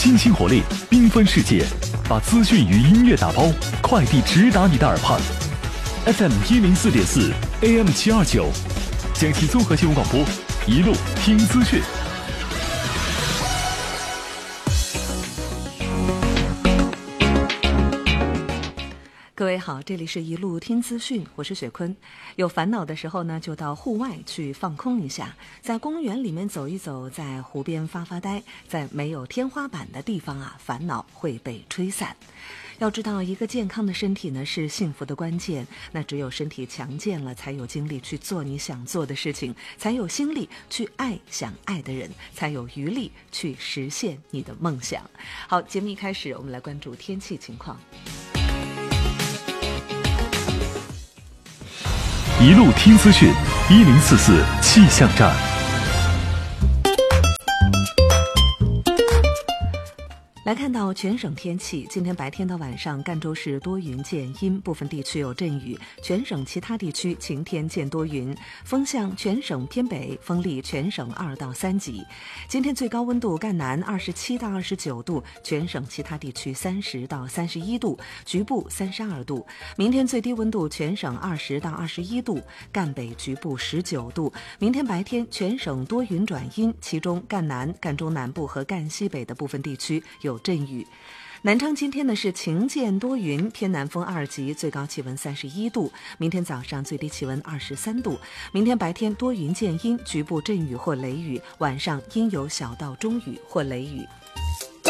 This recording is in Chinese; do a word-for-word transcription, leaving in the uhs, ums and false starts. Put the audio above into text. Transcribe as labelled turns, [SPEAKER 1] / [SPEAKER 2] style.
[SPEAKER 1] 新鲜活力，缤纷世界，把资讯与音乐打包，快递直达你的耳畔。F M 一零四点四 ，A M 七二九，江西综合新闻广播，一路听资讯。
[SPEAKER 2] 各位好，这里是一路听资讯，我是雪坤。有烦恼的时候呢，就到户外去放空一下，在公园里面走一走，在湖边发发呆，在没有天花板的地方啊，烦恼会被吹散。要知道，一个健康的身体呢是幸福的关键。那只有身体强健了，才有精力去做你想做的事情，才有心力去爱想爱的人，才有余力去实现你的梦想。好，节目一开始，我们来关注天气情况。
[SPEAKER 1] 一路听资讯，一零四四气象站。
[SPEAKER 2] 来看到全省天气，今天白天到晚上，赣州市多云见阴，部分地区有阵雨，全省其他地区晴天见多云，风向全省偏北，风力全省二到三级。今天最高温度赣南二十七到二十九度，全省其他地区三十到三十一度，局部三十二度。明天最低温度全省二十到二十一度，赣北局部十九度。明天白天全省多云转阴，其中赣南、赣中南部和赣西北的部分地区有阵雨。南昌今天呢是晴见多云，偏南风二级，最高气温三十一度。明天早上最低气温二十三度。明天白天多云见阴，局部阵雨或雷雨，晚上阴有小到中雨或雷雨。